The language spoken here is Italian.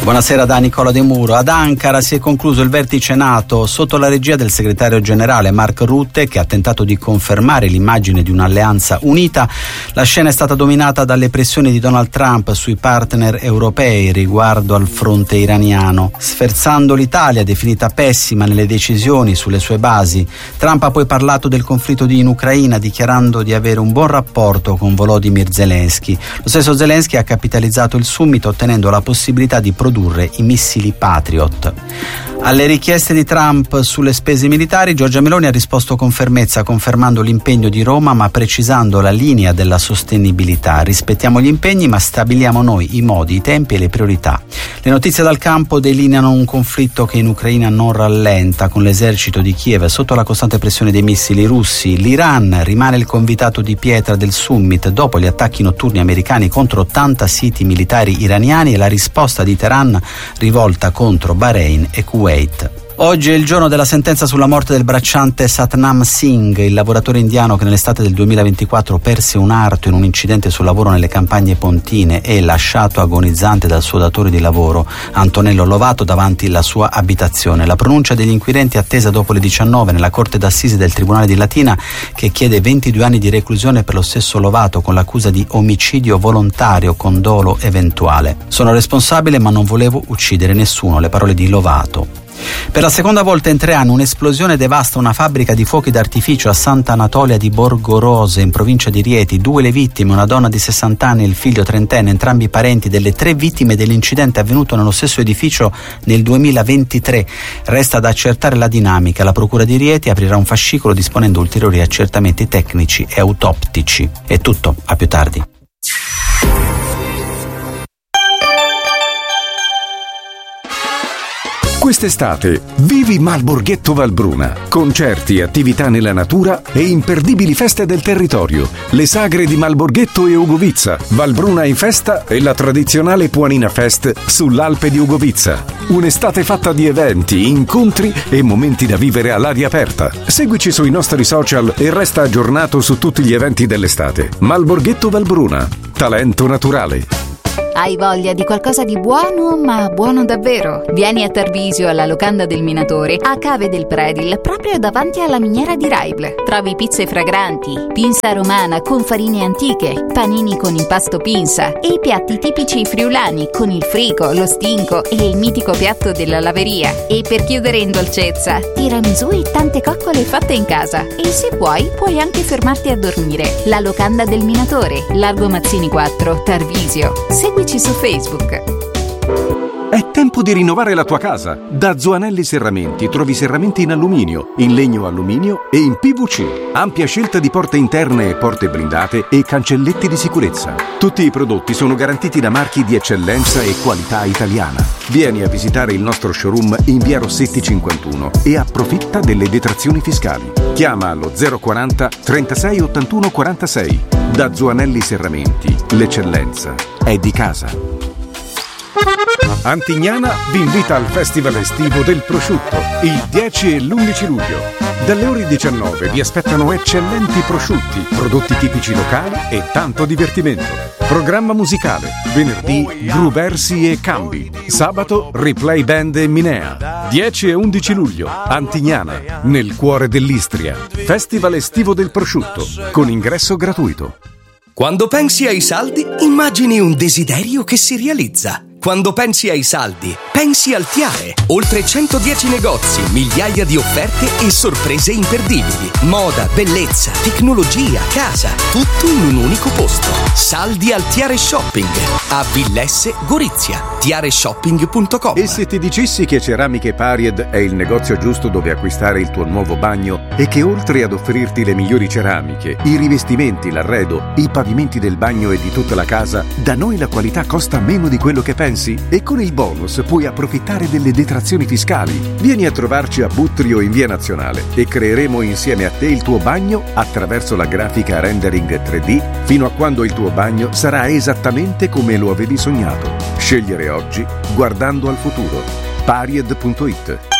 Buonasera da Nicola De Muro. Ad Ankara si è concluso il vertice NATO sotto la regia del segretario generale Mark Rutte, che ha tentato di confermare l'immagine di un'alleanza unita. La scena è stata dominata dalle pressioni di Donald Trump sui partner europei riguardo al fronte iraniano. Sferzando l'Italia, definita pessima nelle decisioni sulle sue basi, Trump ha poi parlato del conflitto in Ucraina, dichiarando di avere un buon rapporto con Volodymyr Zelensky. Lo stesso Zelensky ha capitalizzato il summit ottenendo la possibilità di produrre i missili Patriot. Alle richieste di Trump sulle spese militari, Giorgia Meloni ha risposto con fermezza, confermando l'impegno di Roma ma precisando la linea della sostenibilità. Rispettiamo gli impegni ma stabiliamo noi i modi, i tempi e le priorità. Le notizie dal campo delineano un conflitto che in Ucraina non rallenta, con l'esercito di Kiev sotto la costante pressione dei missili russi. L'Iran rimane il convitato di pietra del summit dopo gli attacchi notturni americani contro 80 siti militari iraniani e la risposta di Teheran rivolta contro Bahrain e Kuwait. Oggi è il giorno della sentenza sulla morte del bracciante Satnam Singh, il lavoratore indiano che nell'estate del 2024 perse un arto in un incidente sul lavoro nelle campagne pontine e lasciato agonizzante dal suo datore di lavoro, Antonello Lovato, davanti la sua abitazione. La pronuncia degli inquirenti è attesa dopo le 19 nella Corte d'Assise del Tribunale di Latina, che chiede 22 anni di reclusione per lo stesso Lovato con l'accusa di omicidio volontario con dolo eventuale. Sono responsabile ma non volevo uccidere nessuno, le parole di Lovato. Per la seconda volta in 3 anni un'esplosione devasta una fabbrica di fuochi d'artificio a Sant'Anatolia di Borgorose, in provincia di Rieti. 2 le vittime, una donna di 60 anni e il figlio 30enne, entrambi parenti delle 3 vittime dell'incidente avvenuto nello stesso edificio nel 2023. Resta da accertare la dinamica. La procura di Rieti aprirà un fascicolo disponendo ulteriori accertamenti tecnici e autoptici. È tutto, a più tardi. Quest'estate vivi Malborghetto Valbruna. Concerti, attività nella natura e imperdibili feste del territorio. Le sagre di Malborghetto e Ugovizza. Valbruna in festa e la tradizionale Puanina Fest sull'Alpe di Ugovizza. Un'estate fatta di eventi, incontri e momenti da vivere all'aria aperta. Seguici sui nostri social e resta aggiornato su tutti gli eventi dell'estate. Malborghetto Valbruna. Talento naturale. Hai voglia di qualcosa di buono, ma buono davvero? Vieni a Tarvisio alla locanda del Minatore, a Cave del Predil, proprio davanti alla miniera di Raible. Trovi pizze fragranti, pinza romana con farine antiche, panini con impasto pinza e i piatti tipici friulani con il frico, lo stinco e il mitico piatto della laveria. E per chiudere in dolcezza, tiramisù e tante coccole fatte in casa. E se puoi anche fermarti a dormire. La locanda del Minatore, Largo Mazzini 4, Tarvisio. Seguici su Facebook. È tempo di rinnovare la tua casa. Da Zoanelli Serramenti trovi serramenti in alluminio, in legno alluminio e in PVC. Ampia scelta di porte interne e porte blindate e cancelletti di sicurezza. Tutti i prodotti sono garantiti da marchi di eccellenza e qualità italiana. Vieni a visitare il nostro showroom in via Rossetti 51 e approfitta delle detrazioni fiscali. Chiama allo 040 36 81 46. Da Zoanelli Serramenti, l'eccellenza è di casa. Antignana vi invita al Festival estivo del prosciutto il 10 e l'11 luglio. Dalle ore 19 vi aspettano eccellenti prosciutti, prodotti tipici locali e tanto divertimento. Programma musicale: venerdì Gruversi e Cambi, sabato Replay Band e Minea. 10 e 11 luglio, Antignana, nel cuore dell'Istria. Festival estivo del prosciutto, con ingresso gratuito. Quando pensi ai saldi, immagini un desiderio che si realizza. Quando pensi ai saldi, pensi al Tiare. Oltre 110 negozi, migliaia di offerte e sorprese imperdibili. Moda, bellezza, tecnologia, casa, tutto in un unico posto. Saldi al Tiare Shopping, a Villesse, Gorizia. tiareshopping.com. E se ti dicessi che Ceramiche Paried è il negozio giusto dove acquistare il tuo nuovo bagno e che oltre ad offrirti le migliori ceramiche, i rivestimenti, l'arredo, i pavimenti del bagno e di tutta la casa, da noi la qualità costa meno di quello che pensi? E con il bonus puoi approfittare delle detrazioni fiscali. Vieni a trovarci a Buttrio in via Nazionale e creeremo insieme a te il tuo bagno attraverso la grafica rendering 3D fino a quando il tuo bagno sarà esattamente come lo avevi sognato. Scegliere oggi guardando al futuro. Paried.it.